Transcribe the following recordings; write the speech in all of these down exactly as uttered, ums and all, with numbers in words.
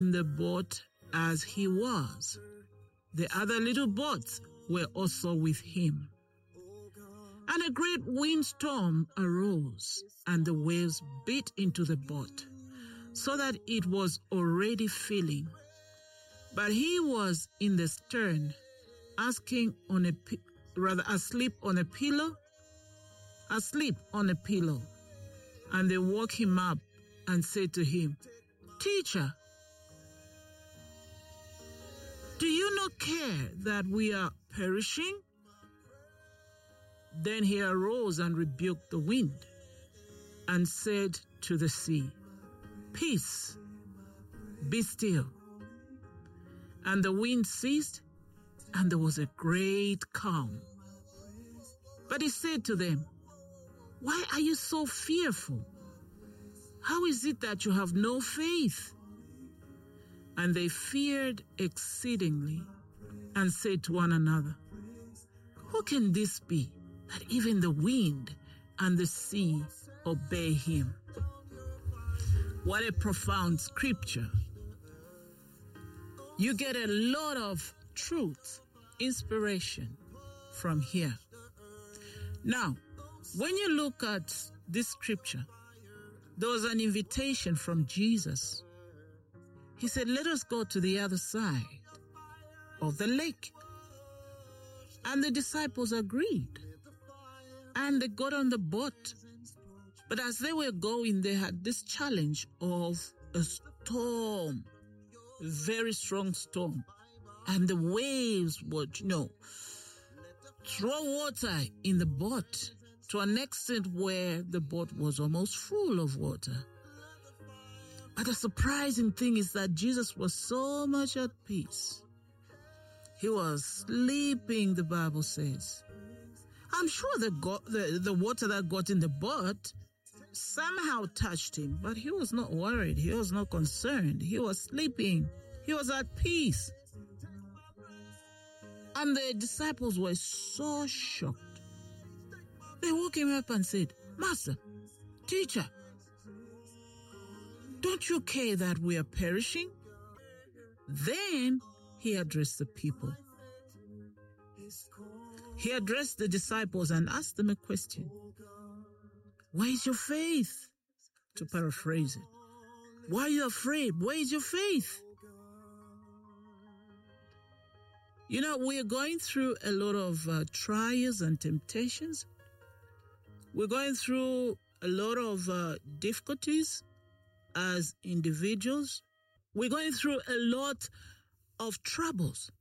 in the boat as he was. The other little boats were also with him. And a great windstorm arose, and the waves beat into the boat, so that it was already filling. But he was in the stern, asking on a rather asleep on a pillow, asleep on a pillow. And they woke him up and said to him, "Teacher, do you not care that we are perishing?" Then he arose and rebuked the wind and said to the sea, "Peace, be still." And the wind ceased, and there was a great calm. But he said to them, "Why are you so fearful? How is it that you have no faith?" And they feared exceedingly and said to one another, "Who can this be, that even the wind and the sea obey him?" What a profound scripture. You get a lot of truth, inspiration from here. Now, when you look at this scripture, there was an invitation from Jesus. He said, "Let us go to the other side of the lake." And the disciples agreed. And they got on the boat. But as they were going, they had this challenge of a storm, a very strong storm. And the waves would, you know, throw water in the boat to an extent where the boat was almost full of water. But the surprising thing is that Jesus was so much at peace. He was sleeping, the Bible says. I'm sure the, go- the, the water that got in the boat somehow touched him, but he was not worried. He was not concerned. He was sleeping. He was at peace. And the disciples were so shocked. They woke him up and said, "Master, teacher, don't you care that we are perishing?" Then he addressed the people. He addressed the disciples and asked them a question. "Where is your faith?" To paraphrase it. "Why are you afraid? Where is your faith?" You know, we are going through a lot of uh, trials and temptations. We're going through a lot of uh, difficulties as individuals. We're going through a lot of troubles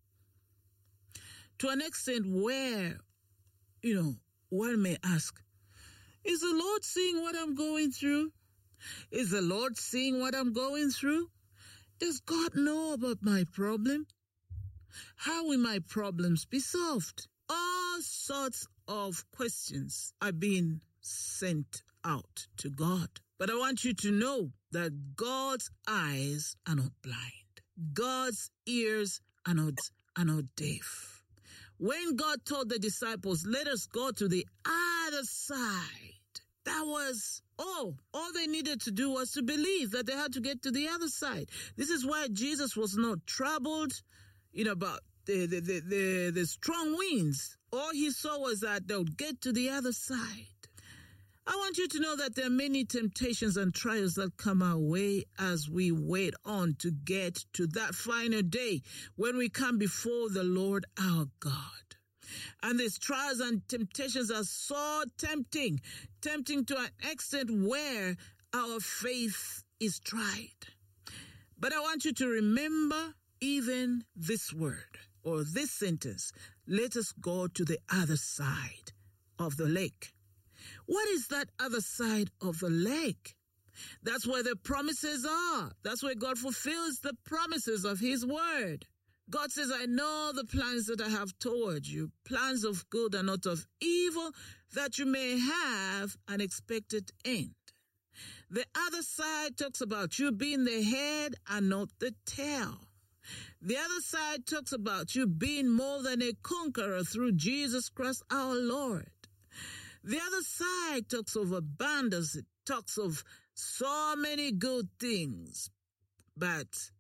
to an extent where, you know, one may ask, is the Lord seeing what I'm going through? Is the Lord seeing what I'm going through? Does God know about my problem? How will my problems be solved? All sorts of questions are being sent out to God. But I want you to know that God's eyes are not blind. God's ears are not, are not deaf. When God told the disciples, "Let us go to the other side," that was all. All they needed to do was to believe that they had to get to the other side. This is why Jesus was not troubled, you know, about the, the, the, the, the strong winds. All he saw was that they would get to the other side. I want you to know that there are many temptations and trials that come our way as we wait on to get to that final day when we come before the Lord our God. And these trials and temptations are so tempting, tempting to an extent where our faith is tried. But I want you to remember even this word or this sentence, "Let us go to the other side of the lake." What is that other side of the lake? That's where the promises are. That's where God fulfills the promises of his word. God says, "I know the plans that I have toward you, plans of good and not of evil, that you may have an expected end." The other side talks about you being the head and not the tail. The other side talks about you being more than a conqueror through Jesus Christ our Lord. The other side talks of abundance. It talks of so many good things. But